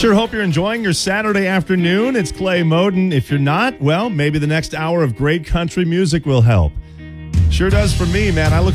Sure hope you're enjoying your Saturday afternoon. It's Clay Moden. If you're not, well, maybe the next hour of great country music will help. Sure does for me, man. I look